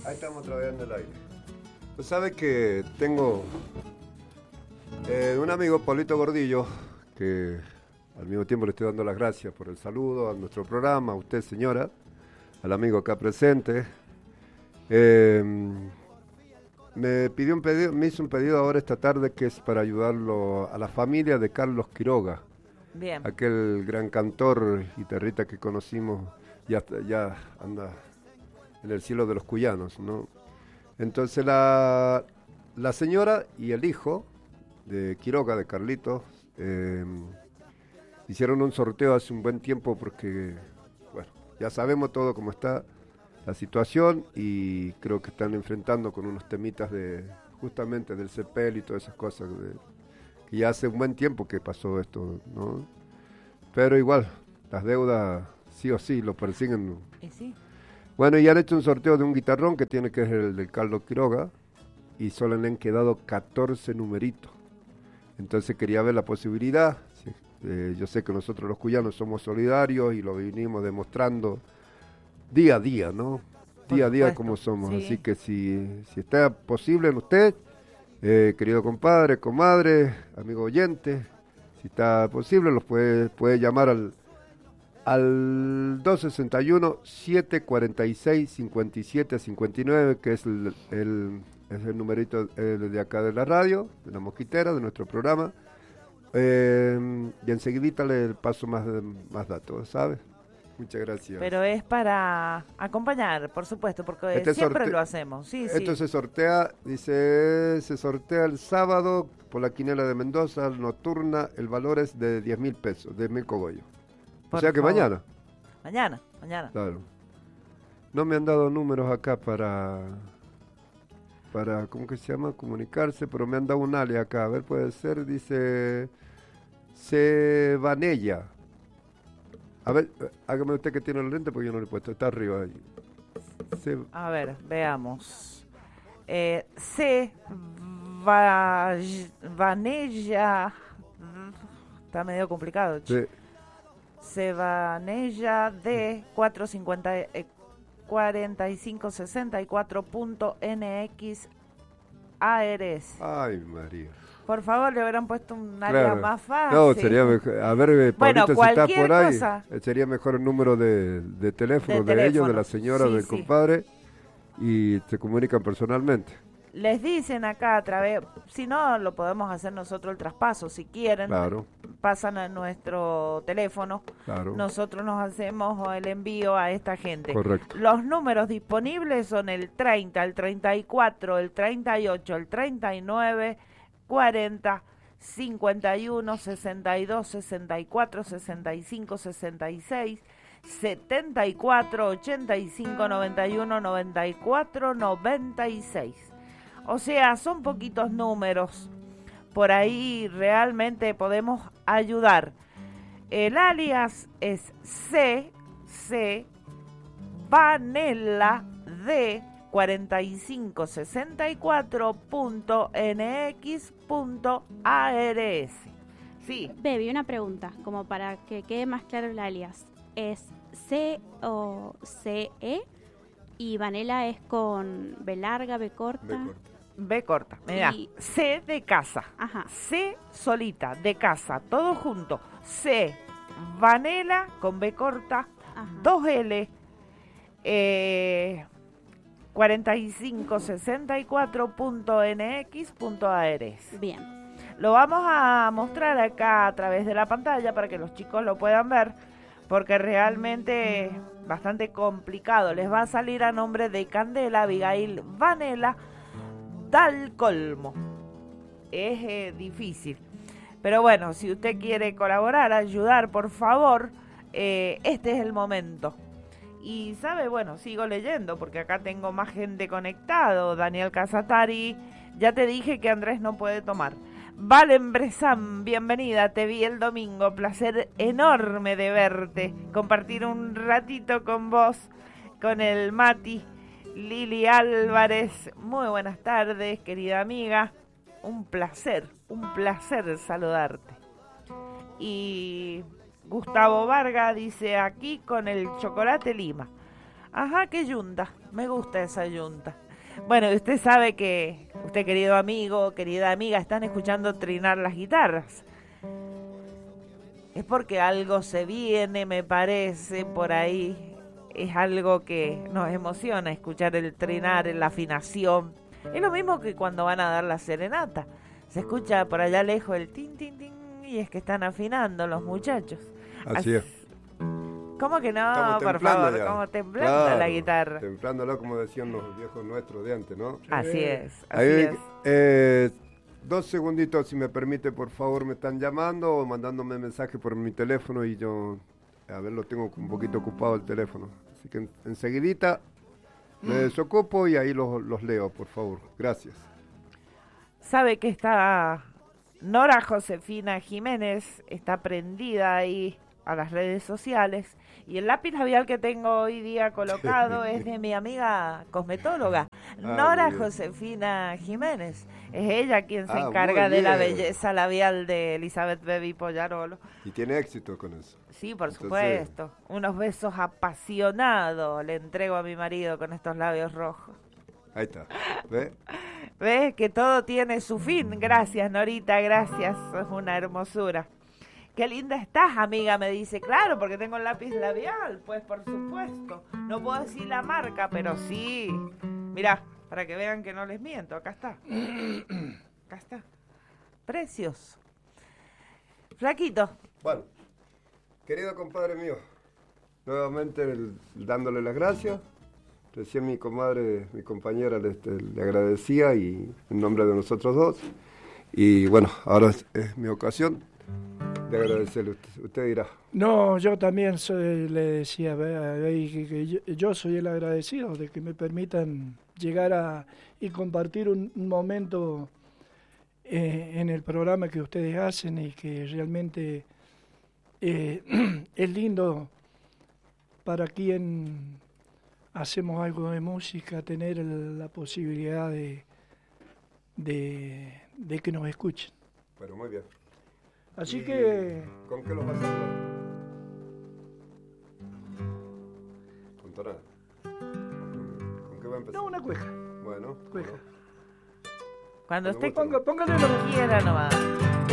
Ahí estamos otra vez en el aire. Pues sabe que tengo un amigo, Pablito Gordillo, que al mismo tiempo le estoy dando las gracias por el saludo a nuestro programa, a usted señora, al amigo acá presente. Me hizo un pedido ahora esta tarde que es para ayudarlo a la familia de Carlos Quiroga. Bien. Aquel gran cantor guitarrista que conocimos, ya anda en el cielo de los cuyanos, ¿no? Entonces la señora y el hijo de Quiroga, de Carlitos, hicieron un sorteo hace un buen tiempo porque, bueno, ya sabemos todo cómo está la situación y creo que están enfrentando con unos temitas justamente del CEPEL y todas esas cosas, que ya hace un buen tiempo que pasó esto, ¿no? Pero igual, las deudas sí o sí lo persiguen. ¿Y sí? Bueno, y han hecho un sorteo de un guitarrón que tiene que ser el del Carlos Quiroga y solo le han quedado 14 numeritos. Entonces quería ver la posibilidad. Yo sé que nosotros los cuyanos somos solidarios y lo vinimos demostrando día a día, ¿no? Día a día como somos. Sí. Así que si está posible en usted, querido compadre, comadre, amigo oyente, si está posible, los puede llamar al 261-746-5759, que es el numerito de acá de la radio, de la Mosquitera, de nuestro programa. Y enseguidita le paso más datos, ¿sabes? Muchas gracias. Pero es para acompañar, por supuesto, porque siempre lo hacemos. Sí, esto se sortea, se sortea el sábado por la quinela de Mendoza, nocturna, el valor es de 10.000 pesos, 10.000 cogollos. O sea que mañana. Mañana. Claro. No me han dado números acá para ¿cómo que se llama? Comunicarse, pero me han dado un alias acá. A ver, puede ser, dice Cebanella. A ver, hágame usted que tiene el lente porque yo no le he puesto. Está arriba ahí. A ver, veamos. Vanella. Está medio complicado. Sí. Cebanella de 4564.nx ARS. Ay, María. Por favor, le hubieran puesto un área más fácil. No, sería mejor. A ver, Pablito, si está por ahí, cosa. Sería mejor el número de teléfono de ellos, de la señora, del compadre, y se comunican personalmente. Les dicen acá a través, si no, lo podemos hacer nosotros el traspaso, si quieren. Claro. Pasan a nuestro teléfono. Claro. Nosotros nos hacemos el envío a esta gente. Correcto. Los números disponibles son el 30, el 34, el 38, el 39, 40, 51, 62, 64, 65, 66, 74, 85, 91, 94, 96. O sea, son poquitos números. Por ahí realmente podemos ayudar. El alias es CC Vanella de 4564.nx.ars. Sí. Baby, una pregunta, como para que quede más claro el alias. ¿Es C o CE? Y Vanella es con B larga, B corta. B corta. Mira, C de casa. Ajá. C solita, de casa, todo junto. C Vanella con B corta. Ajá. 2L. 4564.nx.ars. Bien. Lo vamos a mostrar acá a través de la pantalla para que los chicos lo puedan ver, porque realmente es bastante complicado. Les va a salir a nombre de Candela Abigail Vanella Dal Colmo. Es difícil. Pero bueno, si usted quiere colaborar, ayudar, por favor, este es el momento. Y sabe, bueno, sigo leyendo porque acá tengo más gente conectado. Daniel Casatari, ya te dije que Andrés no puede tomar. Valen Bresam, bienvenida, te vi el domingo, placer enorme de verte, compartir un ratito con vos, con el Mati. Lili Álvarez, muy buenas tardes, querida amiga, un placer saludarte. Y Gustavo Vargas dice, aquí con el chocolate Lima. Ajá, qué yunta. Me gusta esa yunta. Bueno, y usted sabe que usted, querido amigo, querida amiga, están escuchando trinar las guitarras. Es porque algo se viene, me parece, por ahí. Es algo que nos emociona escuchar el trinar, la afinación. Es lo mismo que cuando van a dar la serenata. Se escucha por allá lejos el tin, tin, tin, y es que están afinando los muchachos. Así es. ¿Cómo que no? Estamos Por templando favor, ya. como temblando Claro, la guitarra. Templándola como decían los viejos nuestros de antes, ¿no? Así es, Ahí, así es. 2 segunditos, si me permite, por favor, me están llamando o mandándome mensaje por mi teléfono y yo, a ver, lo tengo un poquito ocupado el teléfono. Así que enseguidita me desocupo y ahí los leo, por favor. Gracias. Sabe que está Nora Josefina Jiménez, está prendida ahí a las redes sociales, y el lápiz labial que tengo hoy día colocado es de mi amiga cosmetóloga, Nora Josefina Jiménez. Es ella quien se encarga de la belleza labial de Elizabeth Baby Pollarolo. Y tiene éxito con eso. Sí, por supuesto. Unos besos apasionados le entrego a mi marido con estos labios rojos. Ahí está. ¿Ve? ¿Ves? Que todo tiene su fin. Gracias, Norita, gracias. Es una hermosura. Qué linda estás, amiga, me dice. Claro, porque tengo el lápiz labial, pues por supuesto. No puedo decir la marca, pero sí. Mirá, para que vean que no les miento. Acá está. Acá está. Precioso. Flaquito. Bueno, querido compadre mío, nuevamente dándole las gracias. Recién mi comadre, mi compañera le agradecía y en nombre de nosotros dos. Y bueno, ahora es mi ocasión de agradecerle. Usted dirá. No, yo también le decía que yo soy el agradecido de que me permitan llegar y compartir un momento en el programa que ustedes hacen y que realmente es lindo para quien hacemos algo de música, tener la posibilidad de que nos escuchen. Bueno, muy bien. Así que... ¿Con qué los vas a saludar? ¿Con tonada? ¿Con qué va a empezar? No, una cueja. Bueno. Cueja. Cuando Me usted gusta. Póngale lo quiera nomás.